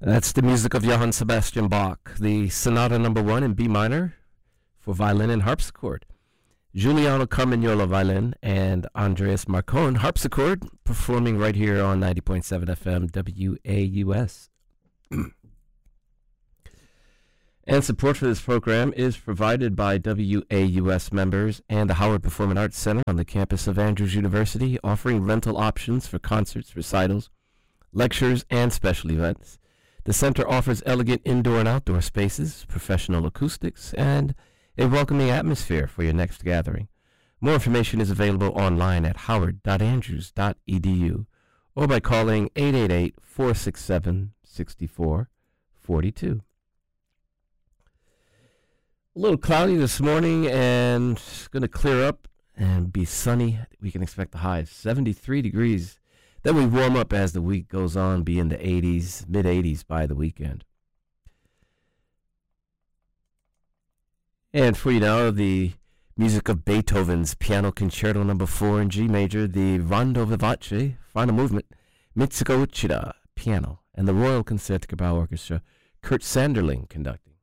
That's the music of Johann Sebastian Bach, the Sonata No. 1 in B minor for violin and harpsichord. Giuliano Carmagnola violin and Andreas Marcon harpsichord, performing right here on 90.7 FM WAUS. And support for this program is provided by WAUS members and the Howard Performing Arts Center on the campus of Andrews University, offering rental options for concerts, recitals, lectures, and special events. The center offers elegant indoor and outdoor spaces, professional acoustics, and a welcoming atmosphere for your next gathering. More information is available online at howard.andrews.edu or by calling 888-467-6442. A little cloudy this morning and it's going to clear up and be sunny. We can expect the high of 73 degrees. Then we warm up as the week goes on, be in the 80s, mid-80s by the weekend. And for you now, the music of Beethoven's Piano Concerto No. 4 in G major, the Rondo Vivace, final movement, Mitsuko Uchida, piano, and the Royal Concertgebouw Orchestra, Kurt Sanderling conducting.